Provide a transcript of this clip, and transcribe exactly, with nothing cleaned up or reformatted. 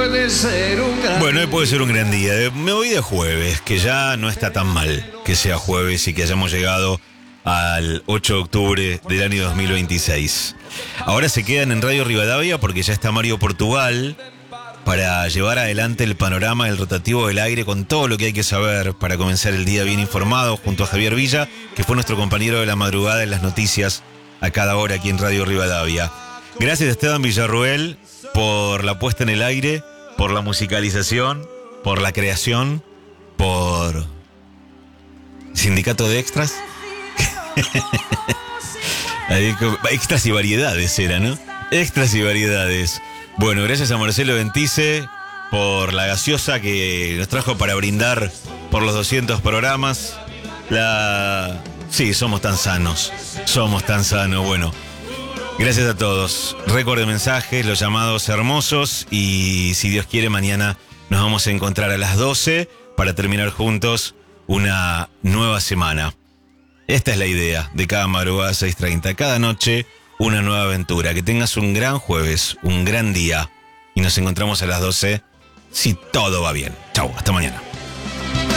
puede ser un gran Bueno, hoy puede ser un gran día. Me voy de jueves, que ya no está tan mal que sea jueves y que hayamos llegado al ocho de octubre del año dos mil veintiséis. Ahora se quedan en Radio Rivadavia porque ya está Mario Portugal para llevar adelante el panorama del rotativo del aire con todo lo que hay que saber para comenzar el día bien informado junto a Javier Villa, que fue nuestro compañero de la madrugada en las noticias a cada hora aquí en Radio Rivadavia. Gracias a Esteban Villarruel por la puesta en el aire, por la musicalización, por la creación, por Sindicato de Extras. Extras y variedades era, ¿no? Extras y variedades. Bueno, gracias a Marcelo Ventice por la gaseosa que nos trajo para brindar por los doscientos programas. La... Sí, somos tan sanos. Somos tan sanos. Bueno, gracias a todos. Récord de mensajes, los llamados hermosos. Y si Dios quiere, mañana nos vamos a encontrar a las doce para terminar juntos una nueva semana. Esta es la idea de cada madrugada seis treinta. Cada noche una nueva aventura. Que tengas un gran jueves, un gran día. Y nos encontramos a las doce si todo va bien. Chau, hasta mañana.